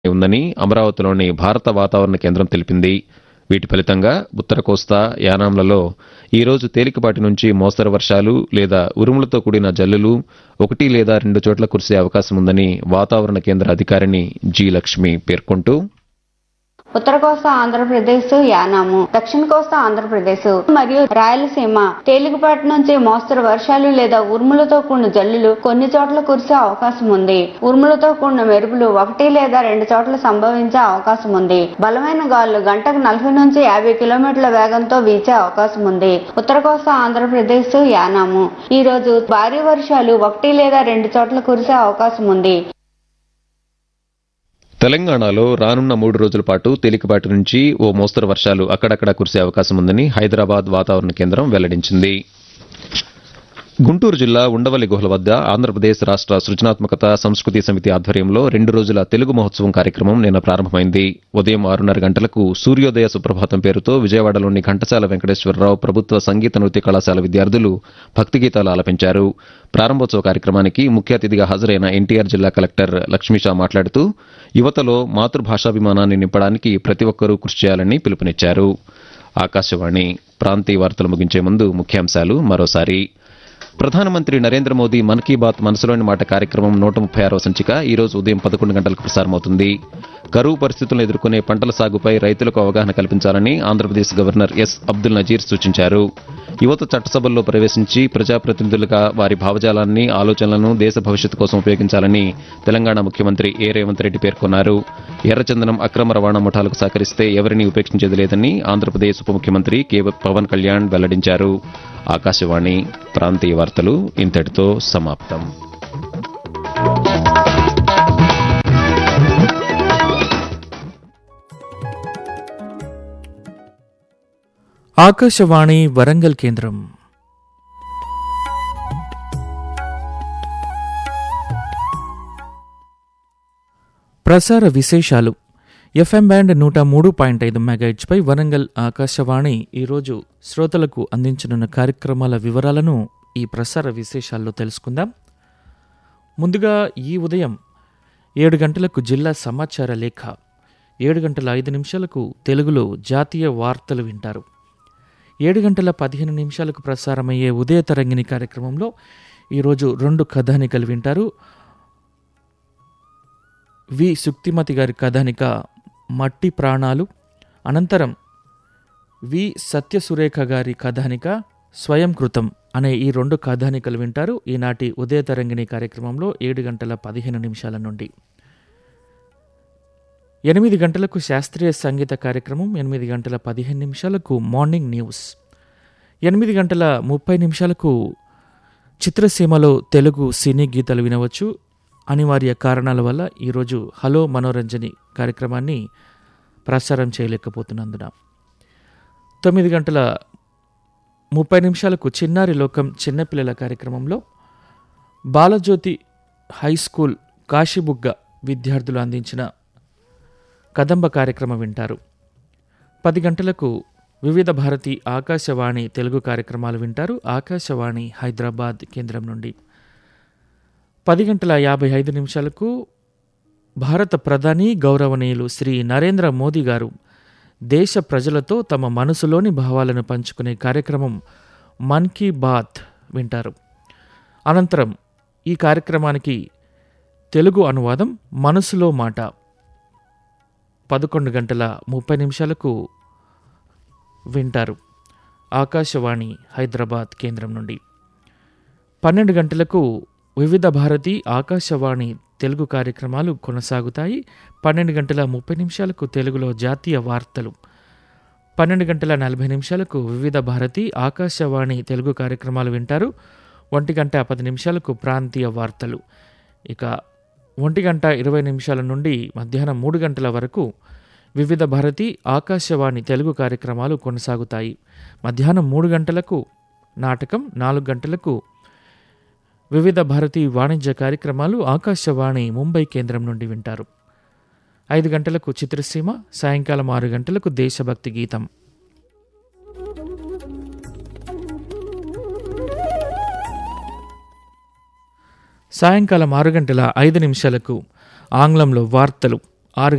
ఉందని అమరావతిలోని భారత వాతావరణ కేంద్రం తెలిపింది. వీటి ఫలితంగా ఉత్తర కోస్తా, యానాంలలో ఈరోజు తేలికపాటి నుంచి మోస్తరు వర్షాలు లేదా ఉరుములతో కూడిన జల్లులు 1 లేదా 2 చోట్ల కురిసే అవకాశం ఉందని వాతావరణ కేంద్ర అధికారిని జి. లక్ష్మి పేర్కొంటూ, ఉత్తర కోస్తా ఆంధ్రప్రదేశ్, యానాము, దక్షిణ కోస్తా ఆంధ్రప్రదేశ్ మరియు రాయలసీమ తేలికపాటి నుంచి మోస్తరు వర్షాలు లేదా ఉరుములతో కూడిన జల్లులు కొన్ని చోట్ల కురిసే అవకాశం ఉంది. ఉరుములతో కూడిన మెరుపులు 1 లేదా 2 చోట్ల సంభవించే అవకాశం ఉంది. బలమైన గాలులు గంటకు 40 నుంచి 50 కిలోమీటర్ల వేగంతో వీచే అవకాశం ఉంది. ఉత్తర కోస్తా ఆంధ్రప్రదేశ్, యానాము ఈ రోజు భారీ వర్షాలు 1 లేదా 2 చోట్ల కురిసే అవకాశం ఉంది. తెలంగాణలో రానున్న 3 రోజుల పాటు తేలికపాటి నుంచి ఓ మోస్తరు వర్షాలు అక్కడక్కడా కురిసే అవకాశం ఉందని హైదరాబాద్ వాతావరణ కేంద్రం వెల్లడించింది. గుంటూరు జిల్లా ఉండవల్లి గుహల వద్ద ఆంధ్రప్రదేశ్ రాష్ట్ర సృజనాత్మకత సంస్కృతి సమితి ఆధ్వర్యంలో 2 రోజుల తెలుగు మహోత్సవం కార్యక్రమం నిన్న ప్రారంభమైంది. ఉదయం 6:30 గంటలకు సూర్యోదయ సుప్రభాతం పేరుతో విజయవాడలోని ఘంటసాల వెంకటేశ్వరరావు ప్రభుత్వ సంగీత నృత్య కళాశాల విద్యార్థులు భక్తి గీతాలు ఆలపించారు. ప్రారంభోత్సవ కార్యక్రమానికి ముఖ్య అతిథిగా హాజరైన ఎన్టీఆర్ జిల్లా కలెక్టర్ లక్ష్మీషా మాట్లాడుతూ, యువతలో మాతృభాషాభిమానాన్ని నింపడానికి ప్రతి ఒక్కరూ కృషి చేయాలని పిలుపునిచ్చారు. ఆకాశవాణి ప్రాంతీయ వార్తలు ముగించే ముందు ముఖ్యాంశాలు మరోసారి. ప్రధానమంత్రి నరేంద్ర మోదీ మన్ కీ బాత్ మనసులోని మాట కార్యక్రమం 136వ సంచిక ఈ రోజు ఉదయం 11 గంటలకు ప్రసారమవుతుంది. కరువు పరిస్థితులను ఎదుర్కొనే పంటల సాగుపై రైతులకు అవగాహన కల్పించాలని ఆంధ్రప్రదేశ్ గవర్నర్ ఎస్. అబ్దుల్ నజీర్ సూచించారు. యువత చట్టసభల్లో ప్రవేశించి ప్రజాప్రతినిధులుగా వారి భావజాలాన్ని, ఆలోచనలను దేశ భవిష్యత్తు కోసం ఉపయోగించాలని తెలంగాణ ముఖ్యమంత్రి ఏ. రేవంత్ రెడ్డి పేర్కొన్నారు. ఎర్రచందనం అక్రమ రవాణా ముఠాలకు సహకరిస్తే ఎవరినీ ఉపేక్షించేది లేదని ఆంధ్రప్రదేశ్ ఉప ముఖ్యమంత్రి కె. పవన్ కళ్యాణ్ వెల్లడించారు. ఆకాశవాణి ప్రాంతీయ వార్తలు ఇంతటితో సమాప్తం. ఆకాశవాణి వరంగల్ కేంద్రం. ప్రసార విశేషాలు. ఎఫ్ఎం బ్యాండ్ 103.5 మెగాహెర్ట్జ్పై వరంగల్ ఆకాశవాణి ఈరోజు శ్రోతలకు అందించనున్న కార్యక్రమాల వివరాలను ఈ ప్రసార విశేషాల్లో తెలుసుకుందాం. ముందుగా ఈ ఉదయం 7 గంటలకు జిల్లా సమాచార లేఖ, 7:05 తెలుగులో జాతీయ వార్తలు వింటారు. 7:15 ప్రసారమయ్యే ఉదయ తరంగిణి కార్యక్రమంలో ఈరోజు 2 కథానికలు వింటారు. వి. సుక్తిమతి గారి కథానిక మట్టి ప్రాణాలు, అనంతరం వి. సత్యసురేఖ గారి కథానిక స్వయం కృతం అనే ఈ 2 కథానికలు వింటారు ఈనాటి ఉదయ తరంగిణి కార్యక్రమంలో 7:15 నుండి. 8 గంటలకు శాస్త్రీయ సంగీత కార్యక్రమం, 8:15 మార్నింగ్ న్యూస్, 8:30 చిత్రసీమలో తెలుగు సినీ గీతాలు వినవచ్చు. అనివార్య కారణాల వల్ల ఈరోజు హలో మనోరంజని కార్యక్రమాన్ని ప్రసారం చేయలేకపోతున్నందున. 9:30 చిన్నారి లోకం చిన్నపిల్లల కార్యక్రమంలో బాలజ్యోతి హై స్కూల్ కాశీబుగ్గ విద్యార్థులు అందించిన కదంబ కార్యక్రమం వింటారు. 10 గంటలకు వివిధ భారతి ఆకాశవాణి తెలుగు కార్యక్రమాలు వింటారు ఆకాశవాణి హైదరాబాద్ కేంద్రం నుండి. 10:55 భారత ప్రధాని గౌరవనీయులు శ్రీ నరేంద్ర మోదీ గారు దేశ ప్రజలతో తమ మనసులోని భావాలను పంచుకునే కార్యక్రమం మన్ కీ బాత్ వింటారు. అనంతరం ఈ కార్యక్రమానికి తెలుగు అనువాదం మనసులో మాట 11:30 వింటారు ఆకాశవాణి హైదరాబాద్ కేంద్రం నుండి. 12 గంటలకు వివిధ భారతి ఆకాశవాణి తెలుగు కార్యక్రమాలు కొనసాగుతాయి. 12:30 తెలుగులో జాతీయ వార్తలు, 12:40 వివిధ భారతి ఆకాశవాణి తెలుగు కార్యక్రమాలు వింటారు. 1:10 ప్రాంతీయ వార్తలు. ఇక 1:20 నుండి మధ్యాహ్నం 3 గంటల వరకు వివిధ భారతి ఆకాశవాణి తెలుగు కార్యక్రమాలు కొనసాగుతాయి. మధ్యాహ్నం 3 గంటలకు నాటకం, 4 గంటలకు వివిధ భారతి వాణిజ్య కార్యక్రమాలు ఆకాశవాణి ముంబై కేంద్రం నుండి వింటారు. 5 గంటలకు చిత్రసీమ, సాయంకాలం 6 గంటలకు దేశభక్తి గీతం. సాయంకాలం 6:05 ఆంగ్లంలో వార్తలు